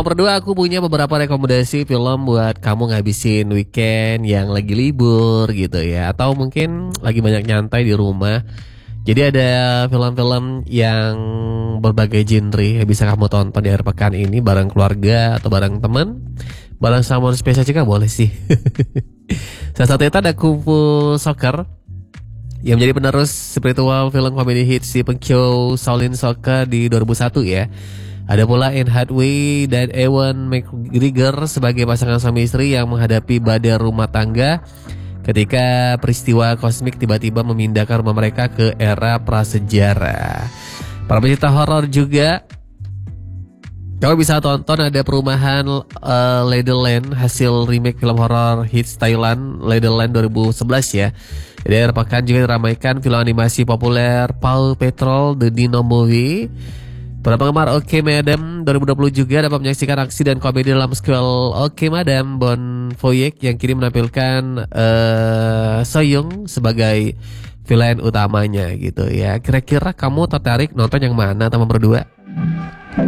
Teman berdua, aku punya beberapa rekomendasi film buat kamu ngabisin weekend yang lagi libur gitu ya, atau mungkin lagi banyak nyantai di rumah. Jadi ada film-film yang berbagai genre yang bisa kamu tonton di akhir pekan ini bareng keluarga atau bareng teman, bareng someone spesial juga boleh sih. Salah satu itu ada Kung Fu Soccer yang menjadi penerus spiritual film komedi hits si Pengkyo Shaolin Soccer di 2001 ya. Ada pula Anne Hathaway dan Ewan McGregor sebagai pasangan suami istri yang menghadapi badai rumah tangga ketika peristiwa kosmik tiba-tiba memindahkan rumah mereka ke era prasejarah. Para pecinta horor juga, kamu bisa tonton ada Perumahan Ladyland, hasil remake film horor hits Thailand Ladyland 2011 ya. Jadi akhir pekan juga diramaikan film animasi populer Paw Patrol The Dino Movie. Para penggemar OK Madam 2020 juga dapat menyaksikan aksi dan komedi dalam sequel OK Madam Bon Voyage yang kini menampilkan Soyoung sebagai villain utamanya gitu ya. Kira-kira kamu tertarik nonton yang mana teman berdua?